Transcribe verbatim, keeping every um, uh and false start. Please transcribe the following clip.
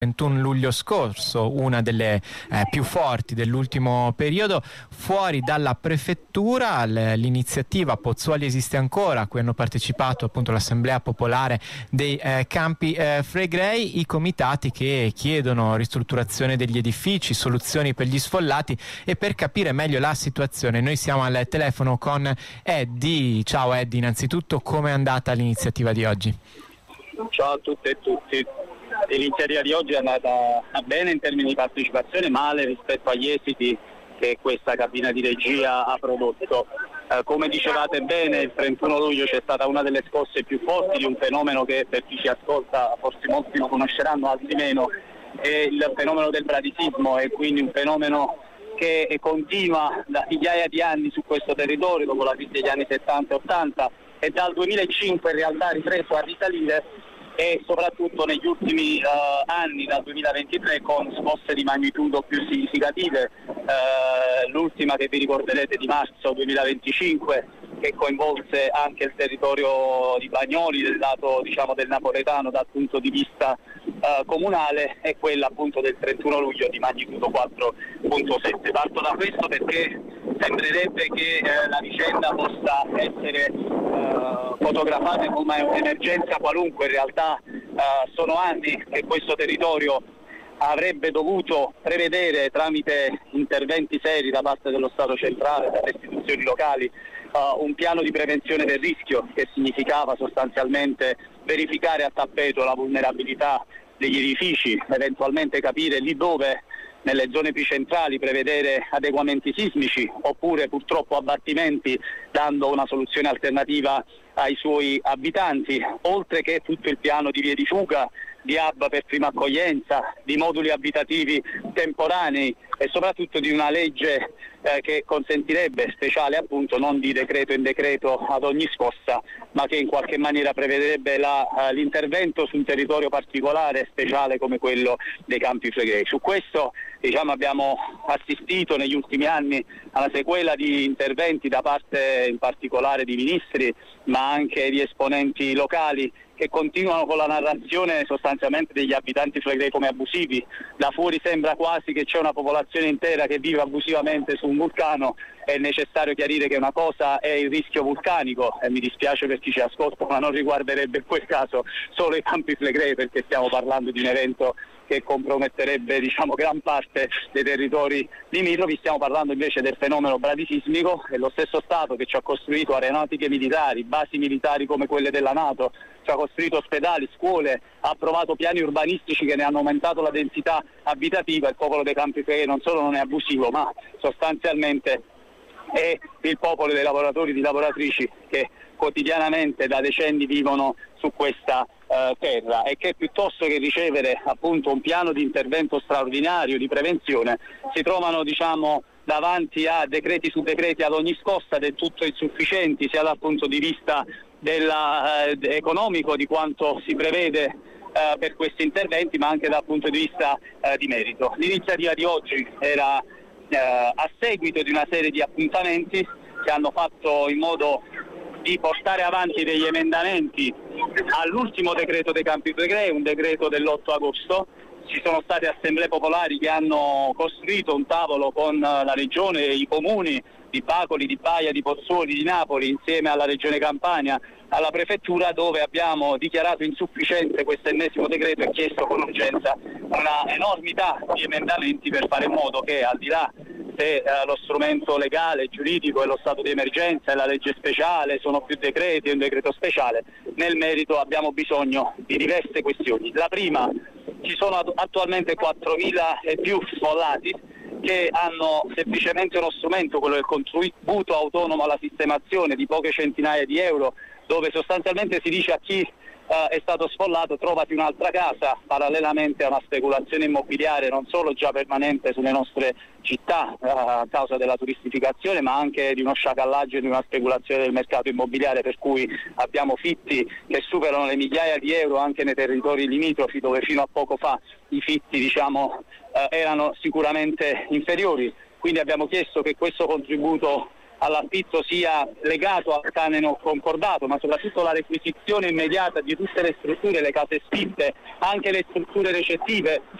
ventuno luglio scorso, una delle eh, più forti dell'ultimo periodo, fuori dalla prefettura. L'iniziativa Pozzuoli esiste ancora, a cui hanno partecipato appunto l'Assemblea Popolare dei eh, Campi eh, Flegrei, i comitati che chiedono ristrutturazione degli edifici, soluzioni per gli sfollati. E per capire meglio la situazione noi siamo al telefono con Eddie. Ciao Eddie, innanzitutto come è andata l'iniziativa di oggi? Ciao a tutte e tutti. L'iniziativa di oggi è andata bene in termini di partecipazione, male rispetto agli esiti che questa cabina di regia ha prodotto. Eh, come dicevate bene, il trentuno luglio c'è stata una delle scosse più forti di un fenomeno che per chi ci ascolta forse molti lo conosceranno, altri meno, è il fenomeno del bradisismo, e quindi un fenomeno che continua da migliaia di anni su questo territorio dopo la crisi degli anni settanta e ottanta, e dal duemilacinque in realtà ha ripreso a risalire, e soprattutto negli ultimi uh, anni, dal duemilaventitré, con scosse di magnitudo più significative, uh, l'ultima che vi ricorderete di marzo duemilaventicinque, che coinvolse anche il territorio di Bagnoli del lato, diciamo, del napoletano dal punto di vista uh, comunale, e quella appunto del trentuno luglio di magnitudo quattro virgola sette. Parto da questo perché sembrerebbe che eh, la vicenda possa essere eh, fotografata come un'emergenza qualunque. In realtà eh, sono anni che questo territorio avrebbe dovuto prevedere, tramite interventi seri da parte dello Stato centrale, dalle istituzioni locali, uh, un piano di prevenzione del rischio, che significava sostanzialmente verificare a tappeto la vulnerabilità degli edifici, eventualmente capire lì dove nelle zone più centrali prevedere adeguamenti sismici, oppure purtroppo abbattimenti, dando una soluzione alternativa ai suoi abitanti, oltre che tutto il piano di vie di fuga, di hub per prima accoglienza, di moduli abitativi temporanei, e soprattutto di una legge eh, che consentirebbe, speciale appunto, non di decreto in decreto ad ogni scossa, ma che in qualche maniera prevederebbe la, uh, l'intervento su un territorio particolare e speciale come quello dei Campi Flegrei. Su questo, diciamo, abbiamo assistito negli ultimi anni alla sequela di interventi da parte in particolare di ministri, ma anche di esponenti locali, che continuano con la narrazione sostanzialmente degli abitanti Flegrei come abusivi. Da fuori sembra quasi che c'è una popolazione intera che vive abusivamente su un vulcano. È necessario chiarire che una cosa è il rischio vulcanico, e mi dispiace per chi ci ascolta, ma non riguarderebbe in quel caso solo i Campi Flegrei, perché stiamo parlando di un evento che comprometterebbe, diciamo, gran parte dei territori limitrofi. Stiamo parlando invece del fenomeno bradisismico. È lo stesso Stato che ci ha costruito aeronautiche militari, basi militari come quelle della NATO, ci ha costruito ospedali, scuole, ha approvato piani urbanistici che ne hanno aumentato la densità abitativa. Il popolo dei Campi Flegrei non solo non è abusivo, ma sostanzialmente è il popolo dei lavoratori e di lavoratrici che quotidianamente da decenni vivono su questa eh, terra, e che piuttosto che ricevere appunto un piano di intervento straordinario di prevenzione si trovano, diciamo, davanti a decreti su decreti ad ogni scossa, del tutto insufficienti sia dal punto di vista della, eh, economico, di quanto si prevede eh, per questi interventi, ma anche dal punto di vista eh, di merito. L'iniziativa di oggi era eh, a seguito di una serie di appuntamenti che hanno fatto in modo di portare avanti degli emendamenti all'ultimo decreto dei Campi Flegrei, un decreto dell'otto agosto. Ci sono state assemblee popolari che hanno costruito un tavolo con la regione e i comuni di Bacoli, di Baia, di Pozzuoli, di Napoli, insieme alla regione Campania, alla prefettura, dove abbiamo dichiarato insufficiente questo ennesimo decreto e chiesto con urgenza una enormità di emendamenti per fare in modo che, al di là se eh, lo strumento legale, giuridico è lo stato di emergenza e la legge speciale, sono più decreti e un decreto speciale, nel merito abbiamo bisogno di diverse questioni. La prima: ci sono attualmente quattromila e più sfollati che hanno semplicemente uno strumento, quello del contributo autonomo alla sistemazione di poche centinaia di euro, dove sostanzialmente si dice a chi Uh, è stato sfollato: trovati un'altra casa, parallelamente a una speculazione immobiliare non solo già permanente sulle nostre città uh, a causa della turistificazione, ma anche di uno sciacallaggio e di una speculazione del mercato immobiliare, per cui abbiamo fitti che superano le migliaia di euro anche nei territori limitrofi, dove fino a poco fa i fitti, diciamo, uh, erano sicuramente inferiori. Quindi abbiamo chiesto che questo contributo all'affitto sia legato al canone concordato, ma soprattutto la requisizione immediata di tutte le strutture, le case sfitte, anche le strutture recettive